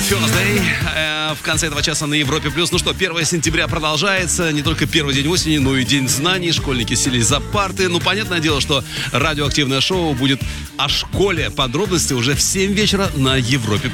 Thursday в конце этого часа на Европе+. Ну что, 1 сентября продолжается. Не только первый день осени, но и день знаний. Школьники селись за парты. Ну, понятное дело, что радиоактивное шоу будет о школе. Подробности уже в 7 вечера на Европе+.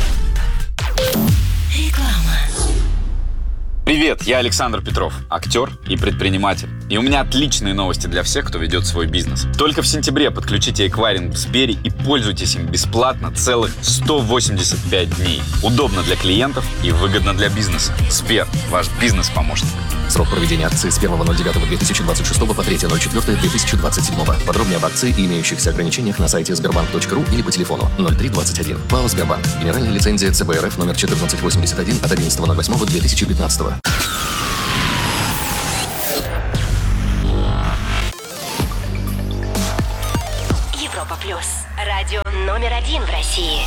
Привет, я Александр Петров, актер и предприниматель. И у меня отличные новости для всех, кто ведет свой бизнес. Только в сентябре подключите эквайринг в Сбере и пользуйтесь им бесплатно целых 185 дней. Удобно для клиентов и выгодно для бизнеса. Сбер, ваш бизнес-помощник. Срок проведения акции с 1.09.2026 по 3.04.2027. Подробнее об акции и имеющихся ограничениях на сайте sberbank.ru или по телефону 0321. ПАО «Сбербанк». Генеральная лицензия ЦБ РФ номер 1481 от 11.08.2015. Европа плюс. Радио номер 1 в России.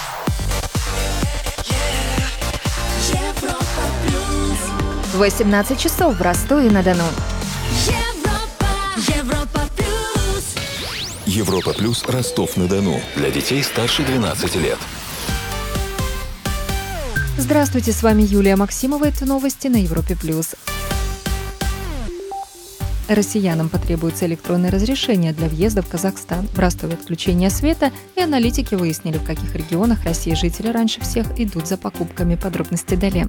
Европа плюс. 18 часов в Ростове-на-Дону. Европа плюс. Европа плюс Ростов-на-Дону. Для детей старше 12 лет. Здравствуйте, с вами Юлия Максимова. Это новости на Европе+. Россиянам потребуется электронное разрешение для въезда в Казахстан. В Ростове отключение света, и аналитики выяснили, в каких регионах России жители раньше всех идут за покупками. Подробности далее.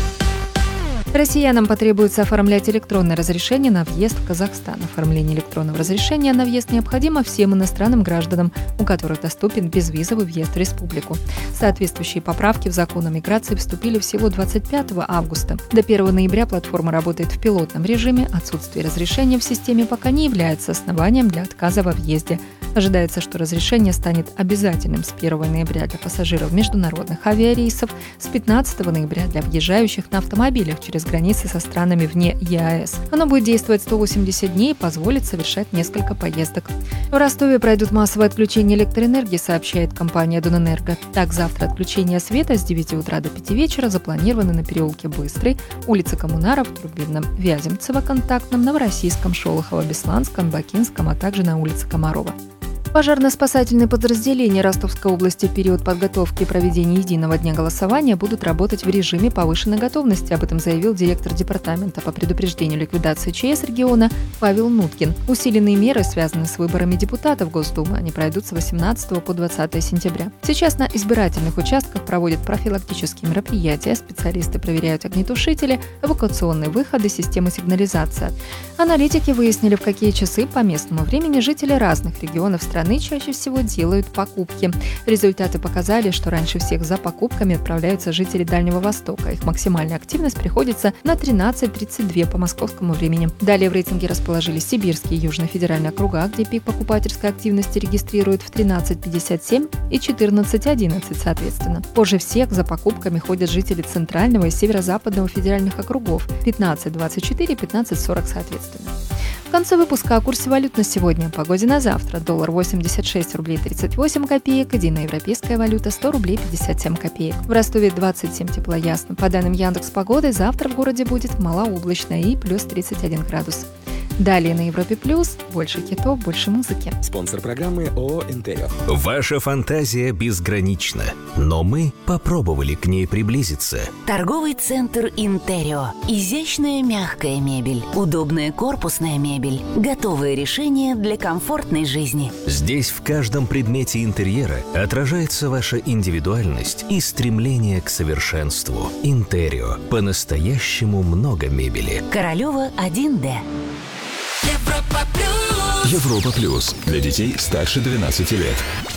Россиянам потребуется оформлять электронное разрешение на въезд в Казахстан. Оформление электронного разрешения на въезд необходимо всем иностранным гражданам, у которых доступен безвизовый въезд в республику. Соответствующие поправки в закон о миграции вступили всего 25 августа. До 1 ноября платформа работает в пилотном режиме. Отсутствие разрешения в системе пока не является основанием для отказа во въезде. Ожидается, что разрешение станет обязательным с 1 ноября для пассажиров международных авиарейсов, с 15 ноября для въезжающих на автомобилях через границы со странами вне ЕАЭС. Оно будет действовать 180 дней и позволит совершать несколько поездок. В Ростове пройдут массовое отключение электроэнергии, сообщает компания «Донэнерго». Так, завтра отключение света с 9 утра до 5 вечера запланировано на переулке Быстрый, улице Коммунаров, Трубинном, Вяземцево, Контактном, Новороссийском, Шолохово, Бесланском, Бакинском, а также на улице Комарова. Пожарно-спасательные подразделения Ростовской области в период подготовки и проведения единого дня голосования будут работать в режиме повышенной готовности. Об этом заявил директор департамента по предупреждению ликвидации ЧС региона Павел Нуткин. Усиленные меры, связанные с выборами депутатов Госдумы, они пройдут с 18 по 20 сентября. Сейчас на избирательных участках проводят профилактические мероприятия, специалисты проверяют огнетушители, эвакуационные выходы, системы сигнализации. Аналитики выяснили, в какие часы по местному времени жители разных регионов страны чаще всего делают покупки. Результаты показали, что раньше всех за покупками отправляются жители Дальнего Востока. Их максимальная активность приходится на 13:32 по московскому времени. Далее в рейтинге расположились Сибирский и Южный федеральные округа, где пик покупательской активности регистрируют в 13:57 и 14:11 соответственно. Позже всех за покупками ходят жители Центрального и Северо-Западного федеральных округов 15:24 и 15:40 соответственно. В конце выпуска о курсе валют на сегодня. Погоде на завтра. Доллар 86 рублей 38 копеек, единоевропейская валюта 100 рублей 57 копеек. В Ростове 27 тепло ясно. По данным Яндекс.Погоды, завтра в городе будет малооблачно и плюс 31 градус. Далее на Европе Плюс больше хитов, больше музыки. Спонсор программы ООО «Интерио». Ваша фантазия безгранична, но мы попробовали к ней приблизиться. Торговый центр «Интерио». Изящная мягкая мебель, удобная корпусная мебель, готовые решения для комфортной жизни. Здесь в каждом предмете интерьера отражается ваша индивидуальность и стремление к совершенству. «Интерио». По-настоящему много мебели. Королева 1Д. Европа плюс. Для детей старше 12 лет.